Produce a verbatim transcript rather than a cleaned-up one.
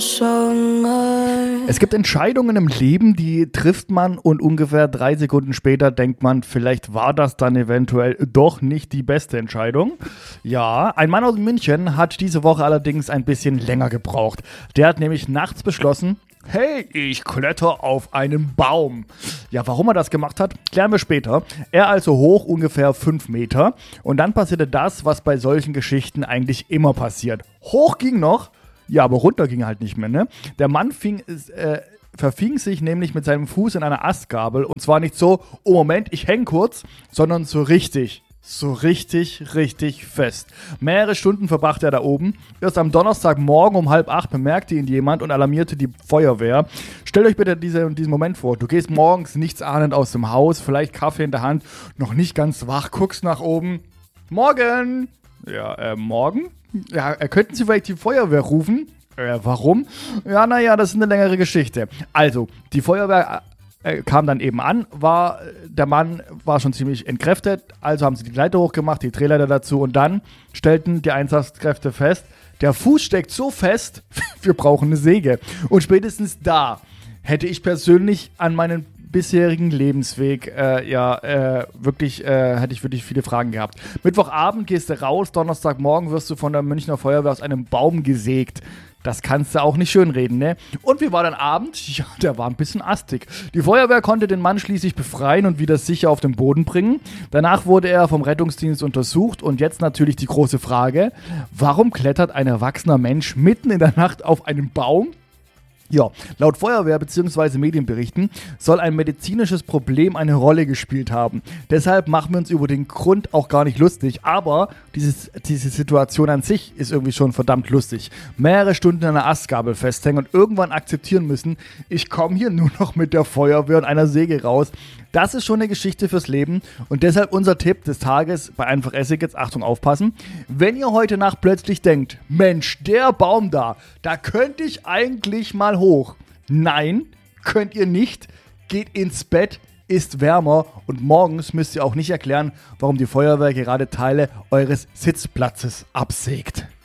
Es gibt Entscheidungen im Leben, die trifft man und ungefähr drei Sekunden später denkt man, vielleicht war das dann eventuell doch nicht die beste Entscheidung. Ja, ein Mann aus München hat diese Woche allerdings ein bisschen länger gebraucht. Der hat nämlich nachts beschlossen, hey, ich kletter auf einen Baum. Ja, warum er das gemacht hat, klären wir später. Er also hoch ungefähr fünf Meter und dann passierte das, was bei solchen Geschichten eigentlich immer passiert. Hoch ging noch, ja, aber runter ging halt nicht mehr, ne? Der Mann fing, äh, verfing sich nämlich mit seinem Fuß in einer Astgabel und zwar nicht so, oh Moment, ich häng kurz, sondern so richtig. So richtig, richtig fest. Mehrere Stunden verbrachte er da oben. Erst am Donnerstagmorgen um halb acht bemerkte ihn jemand und alarmierte die Feuerwehr. Stellt euch bitte diese, diesen Moment vor. Du gehst morgens nichts ahnend aus dem Haus, vielleicht Kaffee in der Hand, noch nicht ganz wach, guckst nach oben. Morgen! Ja, äh, morgen? Ja, äh, könnten Sie vielleicht die Feuerwehr rufen? Äh, warum? Ja, naja, das ist eine längere Geschichte. Also, die Feuerwehr äh, kam dann eben an, war, der Mann war schon ziemlich entkräftet, also haben sie die Leiter hochgemacht, die Drehleiter dazu und dann stellten die Einsatzkräfte fest, der Fuß steckt so fest, wir brauchen eine Säge. Und spätestens da hätte ich persönlich an meinen bisherigen Lebensweg, äh, ja, äh, wirklich, äh, hätte ich wirklich viele Fragen gehabt. Mittwochabend gehst du raus, Donnerstagmorgen wirst du von der Münchner Feuerwehr aus einem Baum gesägt. Das kannst du auch nicht schönreden, ne? Und wie war dein Abend? Ja, der war ein bisschen astig. Die Feuerwehr konnte den Mann schließlich befreien und wieder sicher auf den Boden bringen. Danach wurde er vom Rettungsdienst untersucht und jetzt natürlich die große Frage, warum klettert ein erwachsener Mensch mitten in der Nacht auf einen Baum? Ja, laut Feuerwehr bzw. Medienberichten soll ein medizinisches Problem eine Rolle gespielt haben. Deshalb machen wir uns über den Grund auch gar nicht lustig, aber dieses, diese Situation an sich ist irgendwie schon verdammt lustig. Mehrere Stunden an einer Astgabel festhängen und irgendwann akzeptieren müssen, ich komme hier nur noch mit der Feuerwehr und einer Säge raus. Das ist schon eine Geschichte fürs Leben und deshalb unser Tipp des Tages bei Einfach Essig, jetzt Achtung aufpassen, wenn ihr heute Nacht plötzlich denkt, Mensch, der Baum da, da könnte ich eigentlich mal hoch. Nein, könnt ihr nicht, geht ins Bett, ist wärmer und morgens müsst ihr auch nicht erklären, warum die Feuerwehr gerade Teile eures Sitzplatzes absägt.